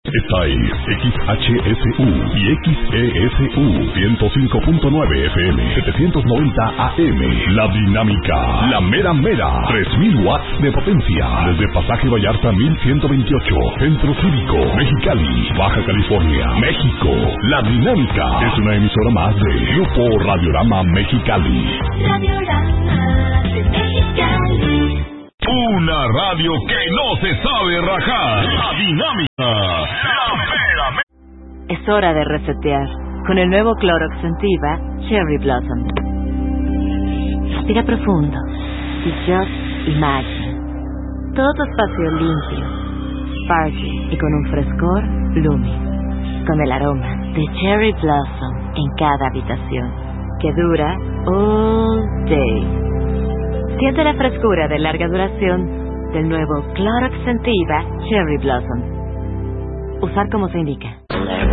Esta es XHSU y XESU 105.9 FM, 790 AM. La Dinámica, la mera mera, 3000 watts de potencia. Desde Pasaje Vallarta 1128, Centro Cívico, Mexicali, Baja California, México. La Dinámica es una emisora más de Grupo Radiorama Mexicali. Radiorama de Mexicali. Una radio que no se sabe rajar. La Dinámica, la mera. Es hora de resetear con el nuevo Clorox Sentiva Cherry Blossom. Respira profundo y just imagine. Todo tu espacio limpio, sparkly y con un frescor blooming. Con el aroma de Cherry Blossom en cada habitación, que dura all day. Siente la frescura de larga duración del nuevo Clorox Sentiva Cherry Blossom. Usar como se indica.